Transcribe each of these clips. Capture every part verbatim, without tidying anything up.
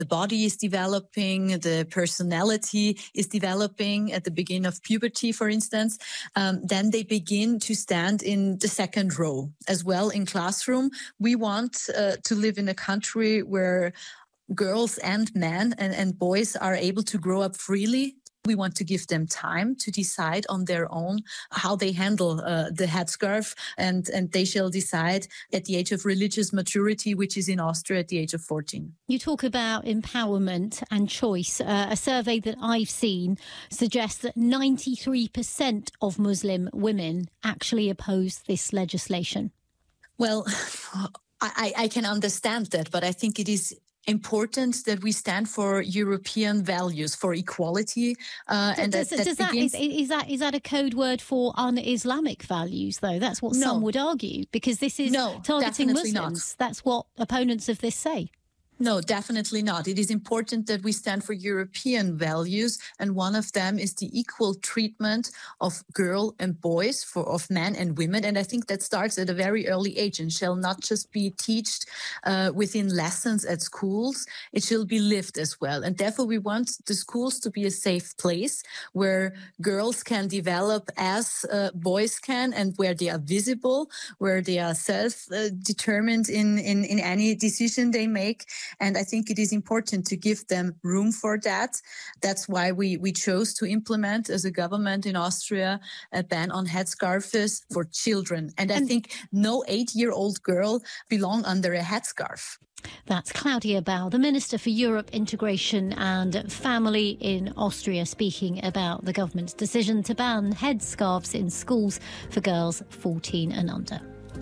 the body is developing, the personality is developing at the beginning of puberty, for instance, um, then they begin to stand in the second row as well in classroom. We want uh, to live in a country where girls and men and, and boys are able to grow up freely. We want to give them time to decide on their own how they handle uh, the headscarf, and, and they shall decide at the age of religious maturity, which is in Austria at the age of fourteen. You talk about empowerment and choice. Uh, a survey that I've seen suggests that ninety-three percent of Muslim women actually oppose this legislation. Well, I, I can understand that, but I think it is important that we stand for European values, for equality, uh, and does, that, that, does that begins... is, is that is that a code word for un-Islamic values, though? That's what no. some would argue, because this is no, targeting Muslims. Not. That's what opponents of this say. No, definitely not. It is important that we stand for European values, and one of them is the equal treatment of girls and boys, for of men and women. And I think that starts at a very early age and shall not just be taught uh, within lessons at schools. It shall be lived as well. And therefore, we want the schools to be a safe place where girls can develop as uh, boys can, and where they are visible, where they are self-determined uh, in, in, in any decision they make. And I think it is important to give them room for that. That's why we, we chose to implement as a government in Austria a ban on headscarves for children. And I and think no eight-year-old girl belong under a headscarf. That's Claudia Bau, the Minister for Europe, Integration and Family in Austria, speaking about the government's decision to ban headscarves in schools for girls fourteen and under.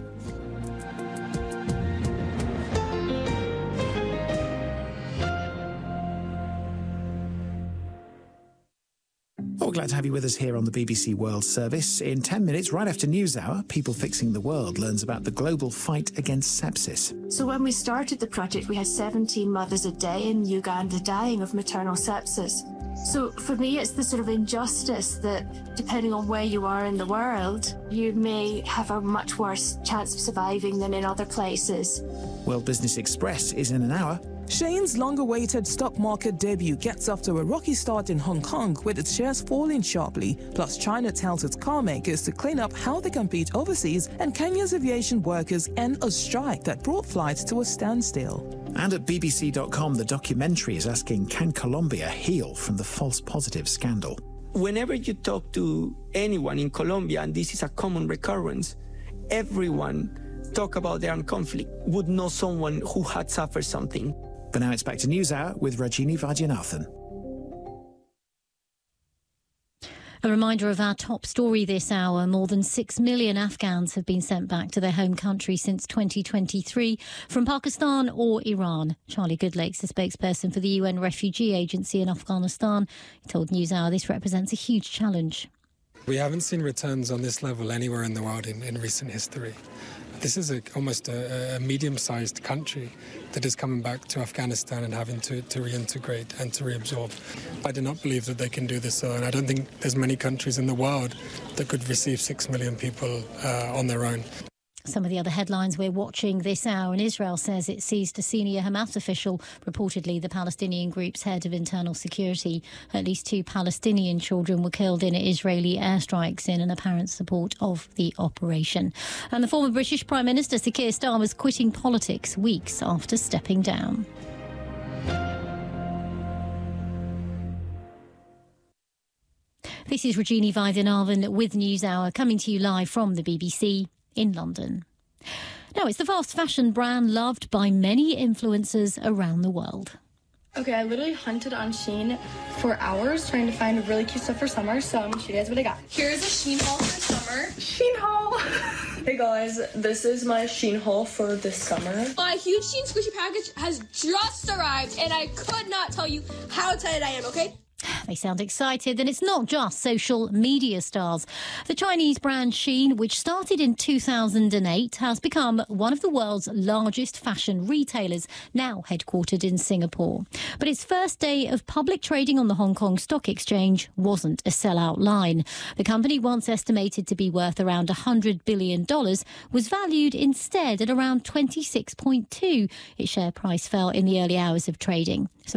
Well, glad to have you with us here on the B B C World Service. In ten minutes, right after NewsHour, People Fixing the World learns about the global fight against sepsis. So when we started the project, we had seventeen mothers a day in Uganda dying of maternal sepsis. So for me, it's the sort of injustice that, depending on where you are in the world, you may have a much worse chance of surviving than in other places. World Business Express is in an hour. Shein's long-awaited stock market debut gets off to a rocky start in Hong Kong, with its shares falling sharply. Plus, China tells its car makers to clean up how they compete overseas, and Kenya's aviation workers end a strike that brought flights to a standstill. And at B B C dot com, the documentary is asking, can Colombia heal from the false positive scandal? Whenever you talk to anyone in Colombia, and this is a common recurrence, everyone talk about their own conflict, would know someone who had suffered something. But now it's back to NewsHour with Rajini Vaidyanathan. A reminder of our top story this hour. More than six million Afghans have been sent back to their home country since twenty twenty-three from Pakistan or Iran. Charlie Goodlake's the spokesperson for the U N Refugee Agency in Afghanistan. He told NewsHour this represents a huge challenge. We haven't seen returns on this level anywhere in the world in, in recent history. This is a, almost a, a medium-sized country that is coming back to Afghanistan and having to, to reintegrate and to reabsorb. I do not believe that they can do this alone. I don't think there's many countries in the world that could receive six million people uh, on their own. Some of the other headlines we're watching this hour, and Israel says it seized a senior Hamas official, reportedly the Palestinian group's head of internal security. At least two Palestinian children were killed in Israeli airstrikes in an apparent support of the operation. And the former British Prime Minister, Sir Keir Starmer's quitting politics weeks after stepping down. This is Rajini Vaidyanathan with NewsHour, coming to you live from the B B C in London. Now, it's the fast fashion brand loved by many influencers around the world. Okay, I literally hunted on Shein for hours trying to find really cute stuff for summer, so I'm going to show you guys what I got. Here's a Shein haul for summer. Shein haul! Hey guys, this is my Shein haul for this summer. My huge Shein squishy package has just arrived, and I could not tell you how excited I am, okay? They sound excited, and it's not just social media stars. The Chinese brand Shein, which started in two thousand eight, has become one of the world's largest fashion retailers, now headquartered in Singapore. But its first day of public trading on the Hong Kong Stock Exchange wasn't a sellout line. The company, once estimated to be worth around one hundred billion dollars, was valued instead at around twenty-six point two. Its share price fell in the early hours of trading. So